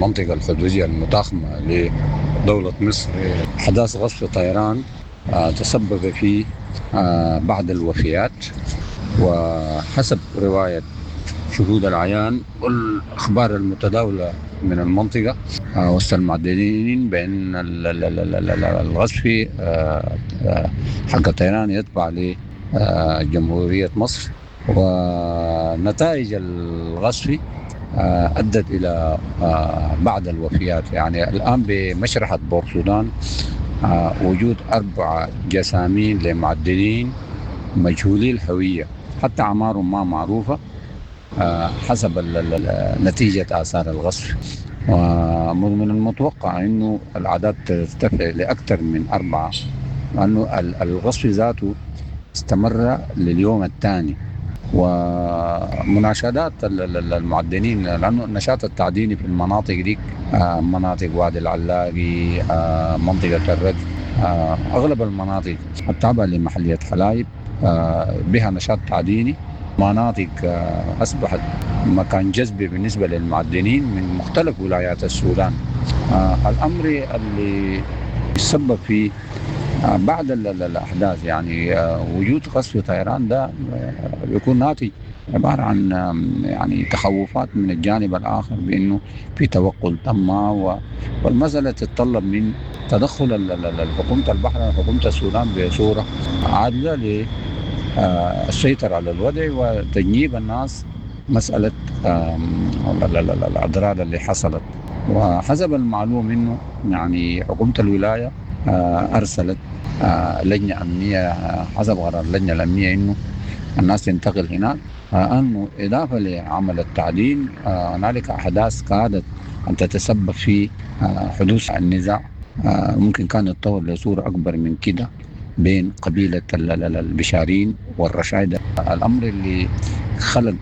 المنطقة الحدودية المتاخمة لدولة مصر. أحداث غصف طيران تسبب في بعض الوفيات، وحسب رواية شهود العيان والأخبار المتداولة من المنطقة وسط المعدنين بأن الغصف حق الطيران يتبع لجمهورية مصر، ونتائج الغصف أدت إلى بعض الوفيات. يعني الآن بمشرحة بورسودان وجود 4 جسامين لمعدنين مجهولي الهوية، حتى أعمارهم ما معروفة حسب نتيجة آثار الغصف. ومن المتوقع أنه الأعداد ترتفع لأكثر من 4، لأنه الغصف ذاته استمر لليوم الثاني. ومناشدات المعدنين، لأنه النشاط التعديني في المناطق دي مناطق وادي العلاقي، منطقة الرد، أغلب المناطق التابعة لمحلية حلايب بها نشاط تعديني، مناطق أصبحت مكان جذب بالنسبة للمعدنين من مختلف ولايات السودان. الأمر اللي يسبب في بعد الأحداث يعني وجود قصف طيران ده يكون ناتج عبارة عن يعني تخوفات من الجانب الآخر بأنه في توقل تم، والمسألة تتطلب من تدخل حكومة البحر وحكومة السودان بصورة عادلة للسيطرة على الوضع وتجنيب الناس مسألة الأضرار اللي حصلت. وحسب المعلوم أنه يعني حكومة الولاية أرسلت لجنة أمنية حسب قرار اللجنة الأمنية إنه الناس تنتقل هناك. أنه إضافة لعمل التعدين هنالك أحداث كادت أن تتسبب في حدوث النزاع، ممكن كان يتطور لصورة أكبر من كده بين قبيلة البشارين والرشايدة. الأمر اللي خلق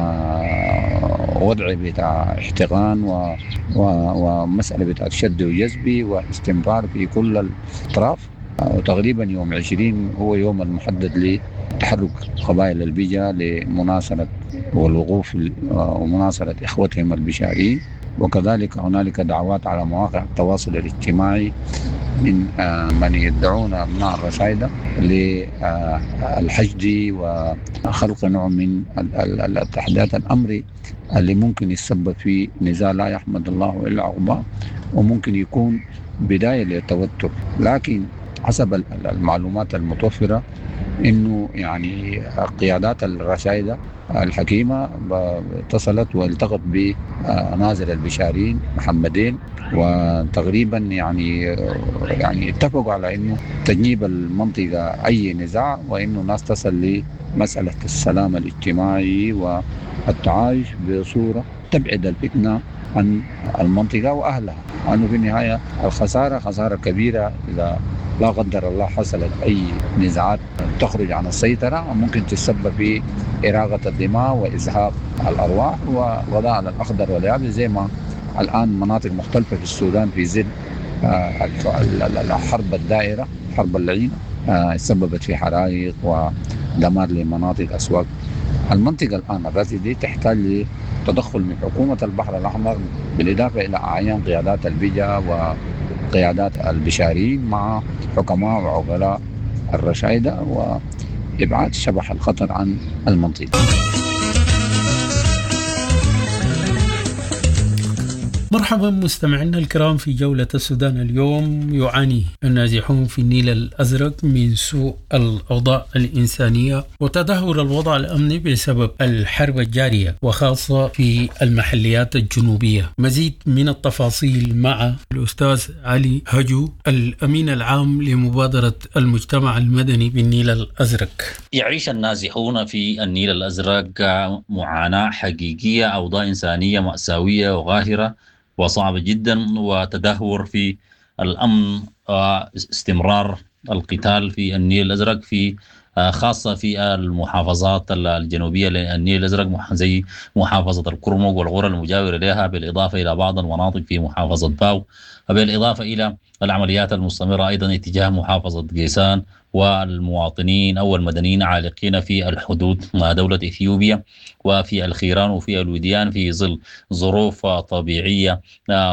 وضع بتاع احتقان ومسألة بتاع شد وجذب واستمرار في كل الأطراف. وتقريبا يوم 20 هو يوم المحدد لتحرك قبائل البيجا لمناصرة والوقوف ومناصرة إخوتهم البشاريين. وكذلك هنالك دعوات على مواقع التواصل الاجتماعي من من يدعون أبناء الرشايدة للحشد وخلق نوع من التحديات، الأمر اللي ممكن يسبب في نزاع لا يحمد الله إلا عقباه، وممكن يكون بداية للتوتر. لكن حسب المعلومات المتوفرة إنه يعني قيادات الرشايدة الحكيمة اتصلت والتقت بناظر البشارين محمدين، وتقريبا يعني اتفقوا على إنه تجنيب المنطقة أي نزاع، وإنه الناس تصل لمسألة السلام الاجتماعي والتعايش بصورة تبعد الفتنة عن المنطقة وأهلها، لأنه في النهاية الخسارة خسارة كبيرة إذا لا قدر الله حصلت أي نزاعات تخرج عن السيطرة، وممكن تسبب في إراقة الدماء وإزهاق الأرواح ووضع على الأخضر واليابس، زي ما الآن مناطق مختلفة في السودان في ظل الحرب الدائرة، حرب اللعينة، سببت في حرائق ودمار لمناطق أسواق. المنطقة الآن الرازي دي تحتاج لتدخل من حكومة البحر الأحمر، بالإضافة إلى أعيان قيادات البيجا وقيادات البشاريين مع حكماء وعقلاء الرشايدة، وإبعاد شبح الخطر عن المنطقة. مرحبا مستمعينا الكرام في جولة السودان. اليوم يعاني النازحون في النيل الأزرق من سوء الأوضاع الإنسانية وتدهور الوضع الأمني بسبب الحرب الجارية، وخاصة في المحليات الجنوبية. مزيد من التفاصيل مع الأستاذ علي هجو، الأمين العام لمبادرة المجتمع المدني بالنيل الأزرق. يعيش النازحون في النيل الأزرق معاناة حقيقية، أوضاع إنسانية مأساوية وغاهرة وصعب جدا، وتدهور في الأمن واستمرار القتال في النيل الأزرق، في خاصة في المحافظات الجنوبية للنيل الأزرق زي محافظة الكرمك والغورة المجاورة لها، بالإضافة إلى بعض المناطق في محافظة باو، وبالإضافة إلى العمليات المستمرة أيضا اتجاه محافظة قيسان والمواطنين أو المدنيين عالقين في الحدود مع دولة إثيوبيا وفي الخيران وفي الوديان في ظل ظروف طبيعية